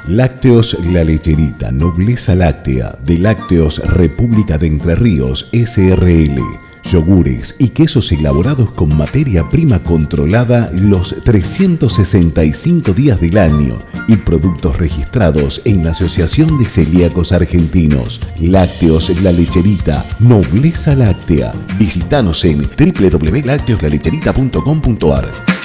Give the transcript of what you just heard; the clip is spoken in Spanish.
Lácteos La Lecherita, nobleza láctea, de Lácteos República de Entre Ríos, S.R.L. Yogures y quesos elaborados con materia prima controlada los 365 días del año y productos registrados en la Asociación de Celíacos Argentinos. Lácteos La Lecherita, nobleza láctea. Visítanos en www.lacteoslalecherita.com.ar.